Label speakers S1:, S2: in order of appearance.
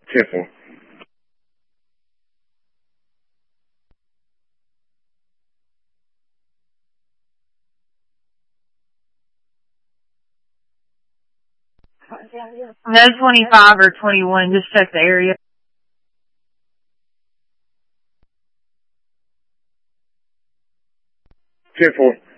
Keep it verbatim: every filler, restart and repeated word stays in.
S1: ten four.
S2: No twenty-five or twenty-one, just check the area.
S1: ten four.